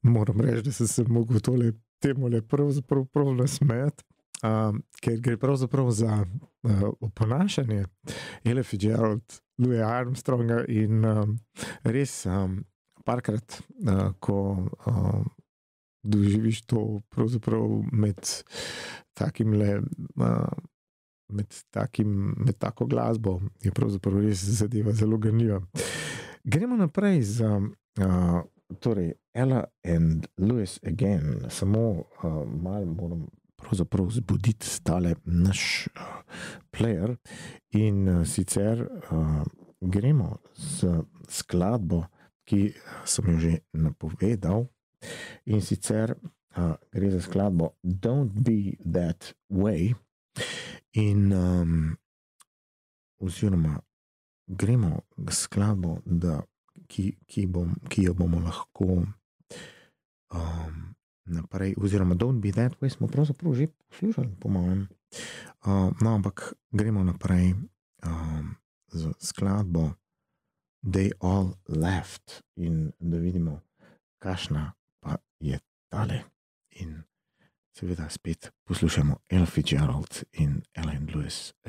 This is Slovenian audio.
moram reči, da sem se mogel temu prav nasmejati, ker gre pravzaprav za oponašanje Ella Fitzgerald, Louis Armstronga in res parkrat, ko doživiš to pravzaprav med tako glasbo, je pravzaprav res zadeva zelo ganljiva. Gremo naprej za torej Ella and Louis Again, samo malo moram pravzaprav zbuditi tale naš player in sicer gremo z skladbo, ki sem jo že napovedal, in sicer gre za skladbo Don't Be That Way in oziroma gremo k skladbo, ki jo bomo lahko naprej, oziroma Don't Be That Way smo pravzaprav že poslušali, po mojem. No, ampak gremo naprej z skladbo They All Left in da vidimo, kakšna pa je tale. In seveda spet poslušamo Ella Fitzgerald in Ella and Louis.